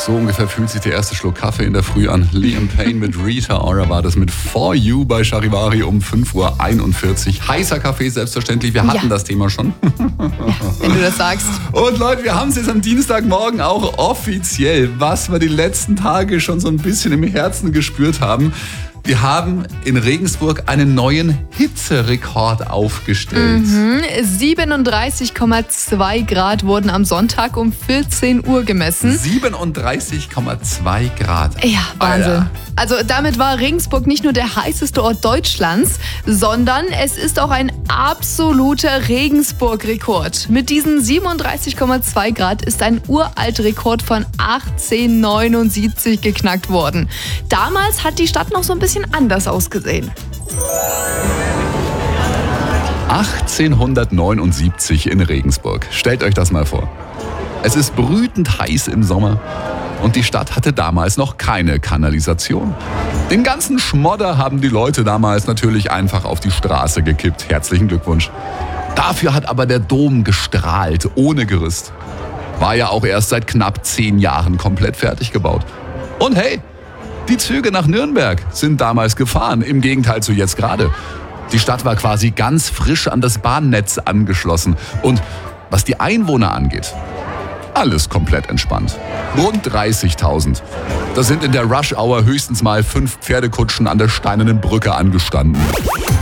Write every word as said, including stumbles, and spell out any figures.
So ungefähr fühlt sich der erste Schluck Kaffee in der Früh an. Liam Payne mit Rita Ora war das mit For You bei Charivari um fünf Uhr einundvierzig. Heißer Kaffee, selbstverständlich. Wir hatten Ja. das Thema schon. Wenn du das sagst. Und Leute, wir haben es jetzt am Dienstagmorgen auch offiziell, was wir die letzten Tage schon so ein bisschen im Herzen gespürt haben. Wir haben in Regensburg einen neuen Hitzerekord aufgestellt. Mhm. siebenunddreißig Komma zwei Grad wurden am Sonntag um vierzehn Uhr gemessen. siebenunddreißig Komma zwei Grad. Ja, Wahnsinn. Alter. Also damit war Regensburg nicht nur der heißeste Ort Deutschlands, sondern es ist auch ein absoluter Regensburg-Rekord. Mit diesen siebenunddreißig Komma zwei Grad ist ein Uraltrekord von achtzehnhundertneunundsiebzig geknackt worden. Damals hat die Stadt noch so ein bisschen anders ausgesehen. achtzehnhundertneunundsiebzig in Regensburg. Stellt euch das mal vor. Es ist brütend heiß im Sommer und die Stadt hatte damals noch keine Kanalisation. Den ganzen Schmodder haben die Leute damals natürlich einfach auf die Straße gekippt. Herzlichen Glückwunsch. Dafür hat aber der Dom gestrahlt, ohne Gerüst. War ja auch erst seit knapp zehn Jahren komplett fertig gebaut. Und hey, die Züge nach Nürnberg sind damals gefahren, im Gegenteil zu jetzt gerade. Die Stadt war quasi ganz frisch an das Bahnnetz angeschlossen. Und was die Einwohner angeht, alles komplett entspannt. Rund dreißigtausend. Da sind in der Rush-Hour höchstens mal fünf Pferdekutschen an der Steinernen Brücke angestanden.